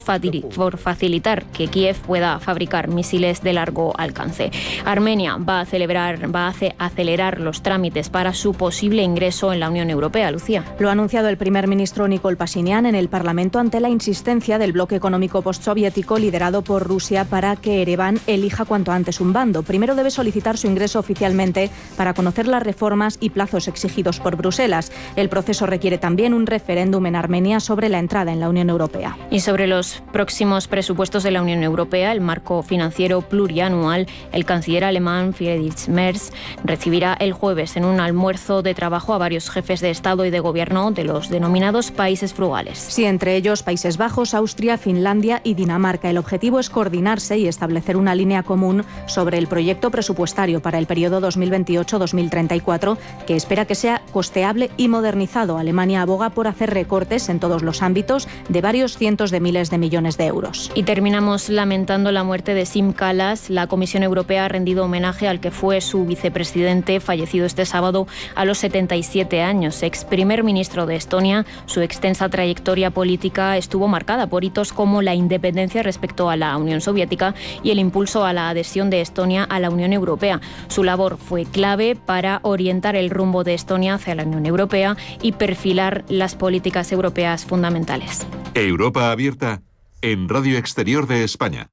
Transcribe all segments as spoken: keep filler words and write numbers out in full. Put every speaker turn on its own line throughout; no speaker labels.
por facilitar que Kiev pueda fabricar misiles de largo alcance. Armenia va a, celebrar, va a acelerar los trámites para su posible ingreso en la Unión Europea. Lucía.
Lo ha anunciado el primer ministro Nikol Pashinyan en el Parlamento ante la insistencia del bloque económico postsoviético liderado por Rusia para que Ereván elija cuanto antes un bando. Primero debe solicitar su ingreso oficialmente para conocer las reformas y plazos exigidos por Bruselas. El proceso requiere también un referéndum en Armenia sobre la entrada en la Unión Europea.
Y sobre los próximos presupuestos de la Unión Europea, el marco financiero plurianual, el canciller alemán Friedrich Merz recibirá el jueves en un almuerzo de trabajo a varios jefes de Estado y de Gobierno de los denominados países frugales.
Sí, entre ellos Países Bajos, Austria, Finlandia y Dinamarca. El objetivo es coordinarse y establecer una línea común sobre el proyecto presupuestario para el periodo dos mil veintiocho a dos mil treinta y cuatro, que espera que sea costeable y modernizado. Alemania aboga por hacer recortes en todos los ámbitos de varios cientos de miles de millones de euros.
Y terminamos lamentando la muerte de Siim Kallas. La Comisión Europea ha rendido homenaje al que fue su vicepresidente, fallecido este sábado a los setenta y siete años. Ex primer ministro de Estonia, su extensa trayectoria política estuvo marcada por hitos como la independencia respecto a la Unión Soviética y el impulso a la adhesión de Estonia a la Unión Europea. Su labor fue clave para orientar el rumbo de Estonia hacia la Unión Europea y perfilar las políticas europeas fundamentales.
Europa Abierta en Radio Exterior de España.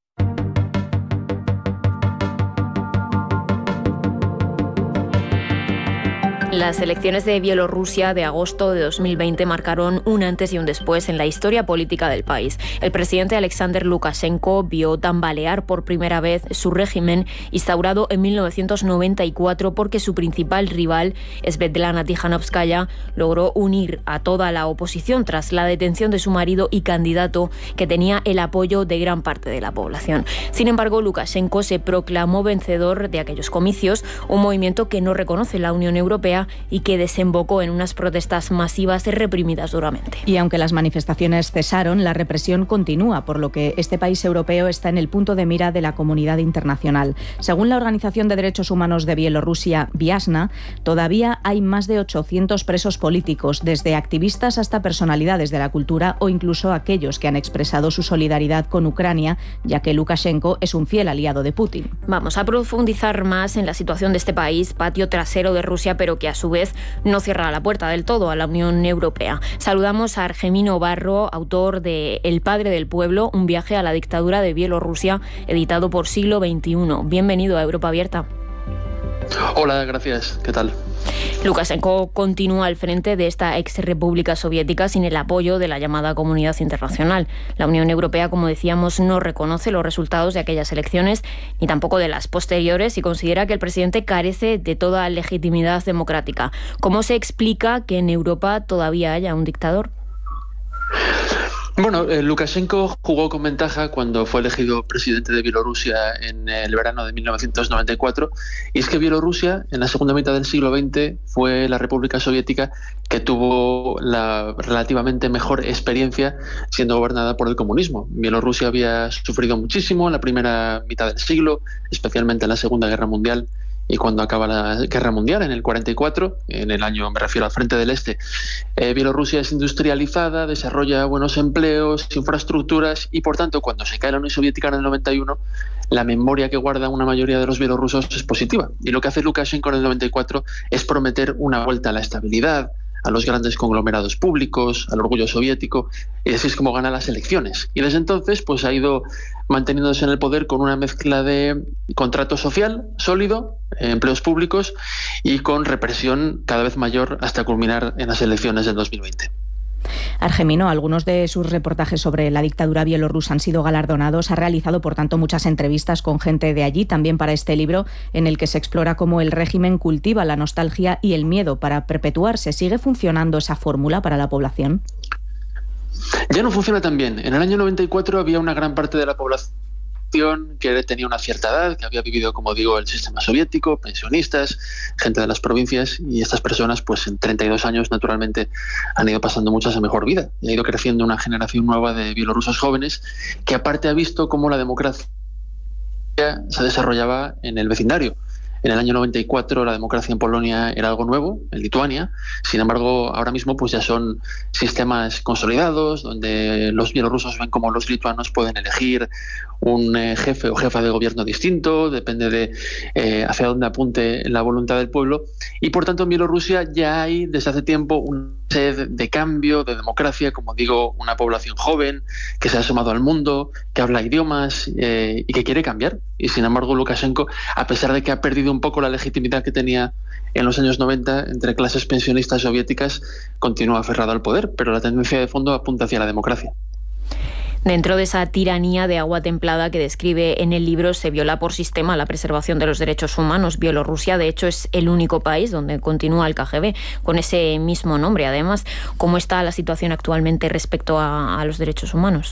Las elecciones de Bielorrusia de agosto de dos mil veinte marcaron un antes y un después en la historia política del país. El presidente Alexander Lukashenko vio tambalear por primera vez su régimen instaurado en mil novecientos noventa y cuatro porque su principal rival, Svetlana Tikhanovskaya, logró unir a toda la oposición tras la detención de su marido y candidato, que tenía el apoyo de gran parte de la población. Sin embargo, Lukashenko se proclamó vencedor de aquellos comicios, un movimiento que no reconoce la Unión Europea y que desembocó en unas protestas masivas reprimidas duramente.
Y aunque las manifestaciones cesaron, la represión continúa, por lo que este país europeo está en el punto de mira de la comunidad internacional. Según la Organización de Derechos Humanos de Bielorrusia, Viasna, todavía hay más de ochocientos presos políticos, desde activistas hasta personalidades de la cultura o incluso aquellos que han expresado su solidaridad con Ucrania, ya que Lukashenko es un fiel aliado de Putin.
Vamos a profundizar más en la situación de este país, patio trasero de Rusia, pero que a su vez no cierra la puerta del todo a la Unión Europea. Saludamos a Argemino Barro, autor de El padre del pueblo, un viaje a la dictadura de Bielorrusia, editado por Siglo veintiuno. Bienvenido a Europa Abierta.
Hola, gracias. ¿Qué tal?
Lukashenko continúa al frente de esta ex república soviética sin el apoyo de la llamada comunidad internacional. La Unión Europea, como decíamos, no reconoce los resultados de aquellas elecciones ni tampoco de las posteriores y considera que el presidente carece de toda legitimidad democrática. ¿Cómo se explica que en Europa todavía haya un dictador?
Bueno, eh, Lukashenko jugó con ventaja cuando fue elegido presidente de Bielorrusia en el verano de mil novecientos noventa y cuatro, y es que Bielorrusia en la segunda mitad del siglo veinte fue la república soviética que tuvo la relativamente mejor experiencia siendo gobernada por el comunismo. Bielorrusia había sufrido muchísimo en la primera mitad del siglo, especialmente en la Segunda Guerra Mundial, y cuando acaba la Guerra Mundial, en el cuarenta y cuatro, en el año, me refiero al Frente del Este, eh, Bielorrusia es industrializada, desarrolla buenos empleos, infraestructuras, y por tanto, cuando se cae la Unión Soviética en el noventa y uno, la memoria que guarda una mayoría de los bielorrusos es positiva. Y lo que hace Lukashenko en el noventa y cuatro es prometer una vuelta a la estabilidad, a los grandes conglomerados públicos, al orgullo soviético, y así es como gana las elecciones. Y desde entonces pues ha ido manteniéndose en el poder con una mezcla de contrato social sólido, empleos públicos y con represión cada vez mayor hasta culminar en las elecciones del dos mil veinte.
Argemino, algunos de sus reportajes sobre la dictadura bielorrusa han sido galardonados. Ha realizado, por tanto, muchas entrevistas con gente de allí, también para este libro, en el que se explora cómo el régimen cultiva la nostalgia y el miedo para perpetuarse. ¿Sigue funcionando esa fórmula para la población?
Ya no funciona tan bien. En el año noventa y cuatro había una gran parte de la población que tenía una cierta edad, que había vivido, como digo, el sistema soviético, pensionistas, gente de las provincias, y estas personas pues en treinta y dos años naturalmente han ido pasando muchas a mejor vida, y ha ido creciendo una generación nueva de bielorrusos jóvenes que aparte ha visto cómo la democracia se desarrollaba en el vecindario. En el año noventa y cuatro la democracia en Polonia era algo nuevo, en Lituania. Sin embargo, ahora mismo pues ya son sistemas consolidados, donde los bielorrusos ven cómo los lituanos pueden elegir un eh, jefe o jefa de gobierno distinto, depende de eh, hacia dónde apunte la voluntad del pueblo. Y por tanto en Bielorrusia ya hay desde hace tiempo una sed de cambio, de democracia, como digo, una población joven que se ha asomado al mundo, que habla idiomas eh, y que quiere cambiar. Y sin embargo Lukashenko, a pesar de que ha perdido un poco la legitimidad que tenía en los años noventa entre clases pensionistas soviéticas, continúa aferrado al poder, pero la tendencia de fondo apunta hacia la democracia.
Dentro de esa tiranía de agua templada que describe en el libro, se viola por sistema la preservación de los derechos humanos. Bielorrusia, de hecho, es el único país donde continúa el K G B con ese mismo nombre. Además, ¿cómo está la situación actualmente respecto a, a los derechos humanos?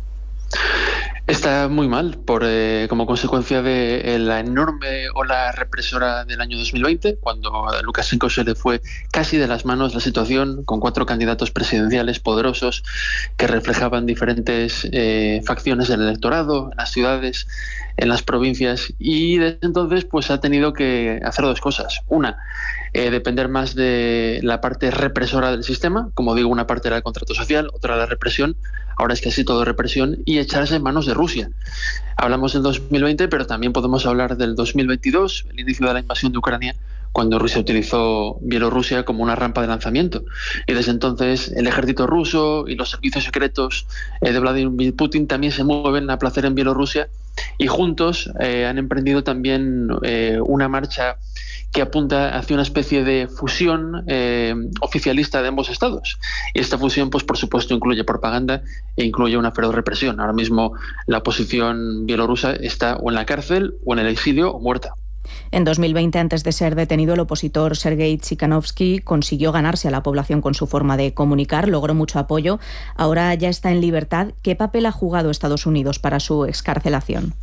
Está muy mal por eh, como consecuencia de eh, la enorme ola represora del año dos mil veinte, cuando a Lukashenko se le fue casi de las manos la situación, con cuatro candidatos presidenciales poderosos que reflejaban diferentes eh, facciones del electorado, en las ciudades, en las provincias, y desde entonces pues ha tenido que hacer dos cosas. Una, eh, depender más de la parte represora del sistema, como digo, una parte era el contrato social, otra la represión. Ahora es casi todo represión, y echarse en manos de Rusia. Hablamos del dos mil veinte, pero también podemos hablar del dos mil veintidós, el inicio de la invasión de Ucrania, cuando Rusia utilizó Bielorrusia como una rampa de lanzamiento. Y desde entonces el ejército ruso y los servicios secretos eh, de Vladimir Putin también se mueven a placer en Bielorrusia, y juntos eh, han emprendido también eh, una marcha que apunta hacia una especie de fusión eh, oficialista de ambos estados. Y esta fusión, pues por supuesto, incluye propaganda e incluye una feroz represión. Ahora mismo la oposición bielorrusa está o en la cárcel, o en el exilio, o muerta.
En dos mil veinte, antes de ser detenido, el opositor Sergei Tsikhanovsky consiguió ganarse a la población con su forma de comunicar, logró mucho apoyo. Ahora ya está en libertad. ¿Qué papel ha jugado Estados Unidos para su excarcelación?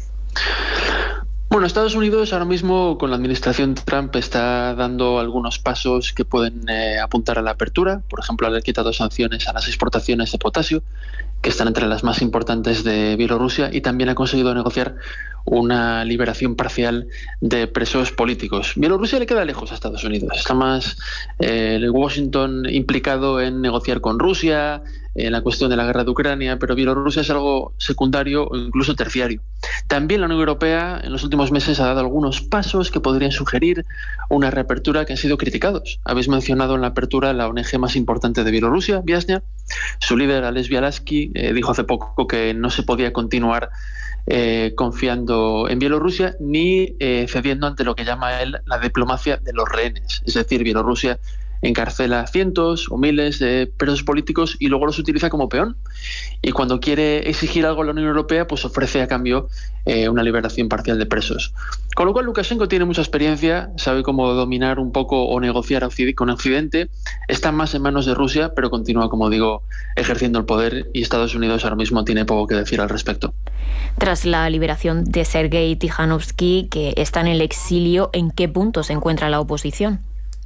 Bueno, Estados Unidos ahora mismo con la administración Trump está dando algunos pasos que pueden eh, apuntar a la apertura. Por ejemplo, haber quitado sanciones a las exportaciones de potasio, que están entre las más importantes de Bielorrusia, y también ha conseguido negociar una liberación parcial de presos políticos. Bielorrusia le queda lejos a Estados Unidos. Está más eh, Washington implicado en negociar con Rusia, en la cuestión de la guerra de Ucrania, pero Bielorrusia es algo secundario o incluso terciario. También la Unión Europea en los últimos meses ha dado algunos pasos que podrían sugerir una reapertura, que han sido criticados. Habéis mencionado en la apertura la O N G más importante de Bielorrusia, Viasna. Su líder, Ales Bialatski, eh, dijo hace poco que no se podía continuar eh, confiando en Bielorrusia ni eh, cediendo ante lo que llama él la diplomacia de los rehenes. Es decir, Bielorrusia encarcela cientos o miles de presos políticos y luego los utiliza como peón. Y cuando quiere exigir algo a la Unión Europea, pues ofrece a cambio eh, una liberación parcial de presos. Con lo cual Lukashenko tiene mucha experiencia, sabe cómo dominar un poco o negociar con Occidente, está más en manos de Rusia, pero continúa, como digo, ejerciendo el poder, y Estados Unidos ahora mismo tiene poco que decir al respecto.
Tras la liberación de Sergei Tsikhanovsky, que está en el exilio, ¿en qué punto se encuentra la oposición?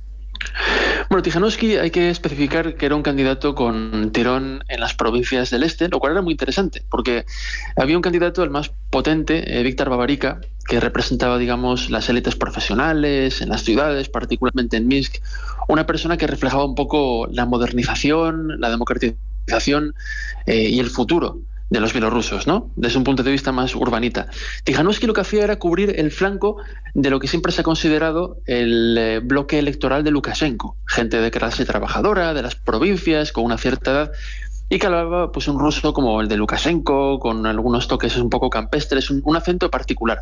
Bueno, Tsikhanovsky hay que especificar que era un candidato con tirón en las provincias del este, lo cual era muy interesante, porque había un candidato, el más potente, eh, Viktor Babarika, que representaba, digamos, las élites profesionales en las ciudades, particularmente en Minsk, una persona que reflejaba un poco la modernización, la democratización eh, y el futuro de los bielorrusos, ¿no? Desde un punto de vista más urbanita. Tsikhanovsky lo que hacía era cubrir el flanco de lo que siempre se ha considerado el eh, bloque electoral de Lukashenko, gente de clase trabajadora, de las provincias, con una cierta edad, y que hablaba pues un ruso como el de Lukashenko, con algunos toques un poco campestres, un, un acento particular.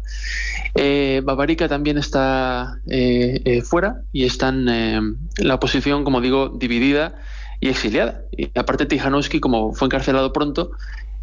Eh, Babarika también está eh, eh, fuera, y está en eh, la oposición, como digo, dividida y exiliada. Y aparte Tsikhanovsky, como fue encarcelado pronto,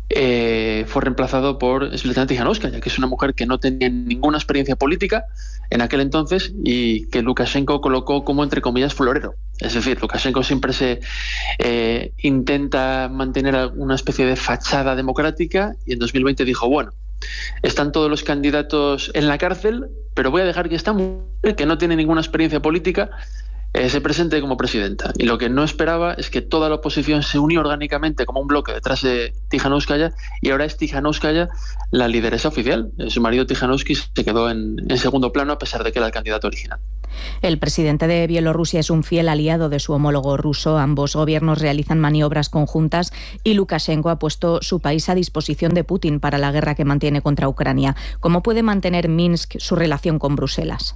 Eh, fue reemplazado por Svetlana Tikhanovskaya, que es una mujer que no tenía ninguna experiencia política en aquel entonces y que Lukashenko colocó como, entre comillas, florero. Es decir, Lukashenko siempre se eh, intenta mantener una especie de fachada democrática, y en dos mil veinte dijo, bueno, están todos los candidatos en la cárcel, pero voy a dejar que esta mujer, que no tiene ninguna experiencia política, eh, se presente como presidenta. Y lo que no esperaba es que toda la oposición se unió orgánicamente como un bloque detrás de Tijanóvskaya, y ahora es Tijanóvskaya la lideresa oficial. Eh, su marido Tijanóvski se quedó en, en segundo plano a pesar de que era el candidato original.
El presidente de Bielorrusia es un fiel aliado de su homólogo ruso. Ambos gobiernos realizan maniobras conjuntas y Lukashenko ha puesto su país a disposición de Putin para la guerra que mantiene contra Ucrania. ¿Cómo puede mantener Minsk su relación con Bruselas?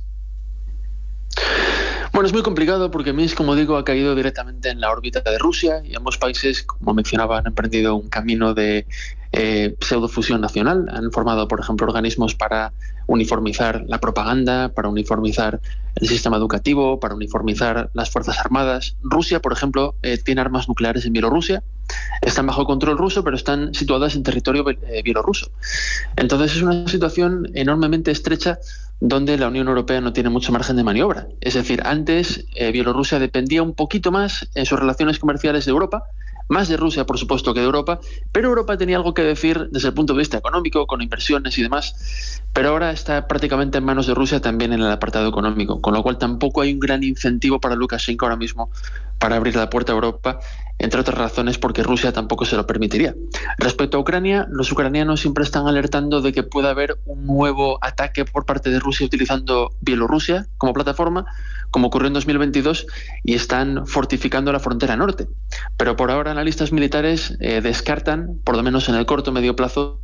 Bueno, es muy complicado porque Minsk, como digo, ha caído directamente en la órbita de Rusia y ambos países, como mencionaba, han emprendido un camino de eh, pseudofusión nacional. Han formado, por ejemplo, organismos para uniformizar la propaganda, para uniformizar el sistema educativo, para uniformizar las fuerzas armadas. Rusia, por ejemplo, eh, tiene armas nucleares en Bielorrusia. Están bajo control ruso, pero están situadas en territorio eh, bielorruso. Entonces es una situación enormemente estrecha donde la Unión Europea no tiene mucho margen de maniobra. Es decir, antes eh, Bielorrusia dependía un poquito más en sus relaciones comerciales de Europa, más de Rusia, por supuesto, que de Europa, pero Europa tenía algo que decir desde el punto de vista económico, con inversiones y demás, pero ahora está prácticamente en manos de Rusia también en el apartado económico, con lo cual tampoco hay un gran incentivo para Lukashenko ahora mismo para abrir la puerta a Europa, entre otras razones porque Rusia tampoco se lo permitiría. Respecto a Ucrania, los ucranianos siempre están alertando de que pueda haber un nuevo ataque por parte de Rusia utilizando Bielorrusia como plataforma, como ocurrió en dos mil veintidós, y están fortificando la frontera norte. Pero por ahora analistas militares eh, descartan, por lo menos en el corto o medio plazo,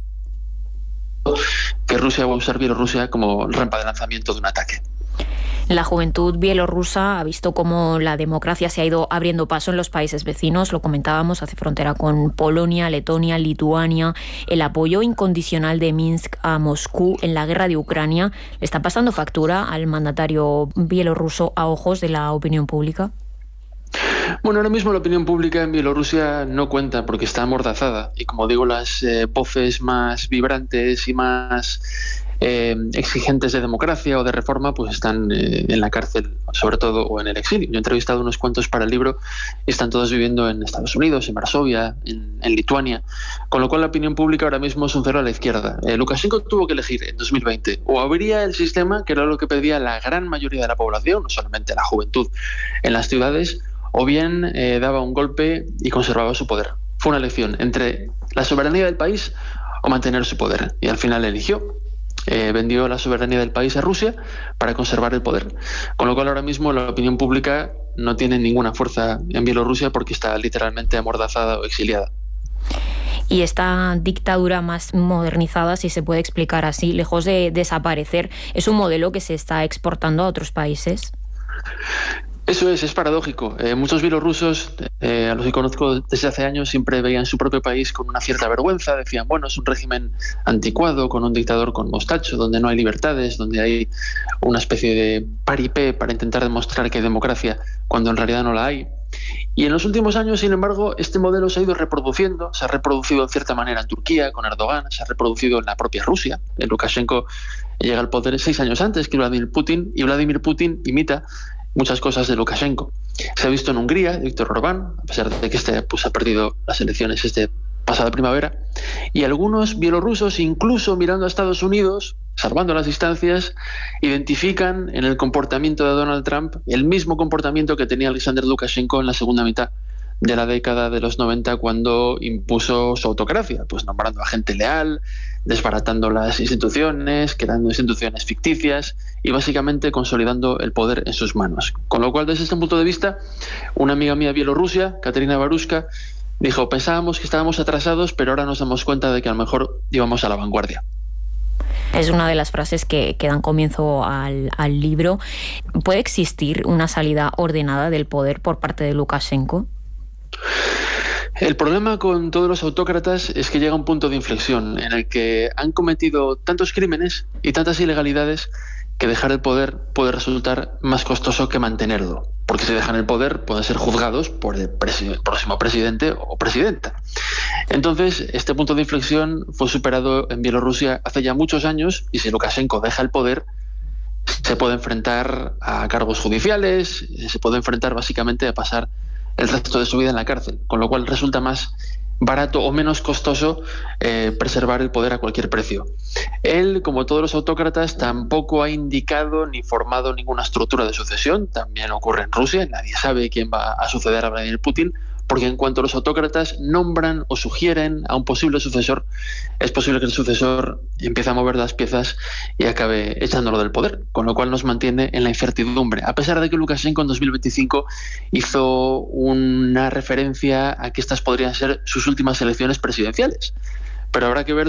que Rusia va a usar Bielorrusia como rampa de lanzamiento de un ataque.
La juventud bielorrusa ha visto cómo la democracia se ha ido abriendo paso en los países vecinos. Lo comentábamos, hace frontera con Polonia, Letonia, Lituania. El apoyo incondicional de Minsk a Moscú en la guerra de Ucrania le está pasando factura al mandatario bielorruso a ojos de la opinión pública.
Bueno, ahora mismo la opinión pública en Bielorrusia no cuenta porque está amordazada y, como digo, las eh, voces más vibrantes y más eh, exigentes de democracia o de reforma pues están eh, en la cárcel, sobre todo, o en el exilio. Yo he entrevistado unos cuantos para el libro y están todos viviendo en Estados Unidos, en Varsovia, en, en Lituania, con lo cual la opinión pública ahora mismo es un cero a la izquierda. Eh, Lukashenko tuvo que elegir en dos mil veinte o abría el sistema, que era lo que pedía la gran mayoría de la población, no solamente la juventud en las ciudades, o bien eh, daba un golpe y conservaba su poder. Fue una elección entre la soberanía del país o mantener su poder, y al final eligió. Eh, vendió la soberanía del país a Rusia para conservar el poder. Con lo cual ahora mismo la opinión pública no tiene ninguna fuerza en Bielorrusia porque está literalmente amordazada o exiliada.
Y esta dictadura más modernizada, si se puede explicar así, lejos de desaparecer, ¿es un modelo que se está exportando a otros países?
Eso es, es paradójico. Eh, muchos bielorrusos, eh, a los que conozco desde hace años, siempre veían su propio país con una cierta vergüenza. Decían, bueno, es un régimen anticuado, con un dictador con mostacho, donde no hay libertades, donde hay una especie de paripé para intentar demostrar que hay democracia, cuando en realidad no la hay. Y en los últimos años, sin embargo, este modelo se ha ido reproduciendo. Se ha reproducido en cierta manera en Turquía, con Erdogan, se ha reproducido en la propia Rusia. El Lukashenko llega al poder seis años antes que Vladimir Putin, y Vladimir Putin imita muchas cosas de Lukashenko. Se ha visto en Hungría, Víctor Orbán, a pesar de que este pues, ha perdido las elecciones este pasada primavera, y algunos bielorrusos, incluso mirando a Estados Unidos, salvando las distancias, identifican en el comportamiento de Donald Trump el mismo comportamiento que tenía Alexander Lukashenko en la segunda mitad de la década de los noventa, cuando impuso su autocracia, pues nombrando a gente leal, desbaratando las instituciones, creando instituciones ficticias y básicamente consolidando el poder en sus manos. Con lo cual, desde este punto de vista, una amiga mía bielorrusia, Katerina Baruska, dijo, pensábamos que estábamos atrasados, pero ahora nos damos cuenta de que a lo mejor íbamos a la vanguardia.
Es una de las frases que, que dan comienzo al, al libro. ¿Puede existir una salida ordenada del poder por parte de Lukashenko?
El problema con todos los autócratas es que llega un punto de inflexión en el que han cometido tantos crímenes y tantas ilegalidades que dejar el poder puede resultar más costoso que mantenerlo, porque si dejan el poder pueden ser juzgados por el presi- próximo presidente o presidenta. Entonces, este punto de inflexión fue superado en Bielorrusia hace ya muchos años, y si Lukashenko deja el poder, se puede enfrentar a cargos judiciales, se puede enfrentar básicamente a pasar el resto de su vida en la cárcel, con lo cual resulta más barato o menos costoso eh, preservar el poder a cualquier precio. Él, como todos los autócratas, tampoco ha indicado ni formado ninguna estructura de sucesión. También ocurre en Rusia, nadie sabe quién va a suceder a Vladimir Putin, porque en cuanto los autócratas nombran o sugieren a un posible sucesor, es posible que el sucesor empiece a mover las piezas y acabe echándolo del poder, con lo cual nos mantiene en la incertidumbre, a pesar de que Lukashenko en dos mil veinticinco hizo una referencia a que estas podrían ser sus últimas elecciones presidenciales. Pero habrá que ver